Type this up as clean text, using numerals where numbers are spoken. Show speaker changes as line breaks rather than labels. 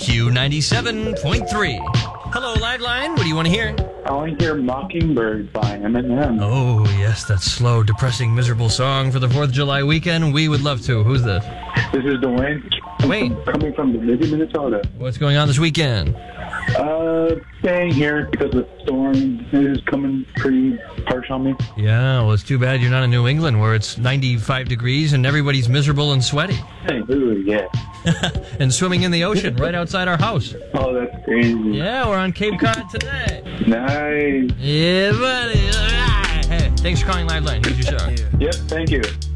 Q97.3. Hello, Liveline. What do you want to hear?
I want to hear Mockingbird by Eminem.
Oh, yes, that slow, depressing, miserable song for the 4th of July weekend. We would love to. Who's this?
This is Dwayne.
Dwayne.
Coming from Bemidji, Minnesota.
What's going on this weekend?
Staying here because the storm is coming pretty harsh on me.
Yeah, well, it's too bad you're not in New England where it's 95 degrees and everybody's miserable and sweaty.
Hey, ooh, yeah.
And swimming in the ocean right outside our house.
Oh, that's crazy.
Yeah, we're on Cape Cod today.
Nice.
Yeah, buddy. Hey, thanks for calling Liveline. Here's your song.
Yep, thank you.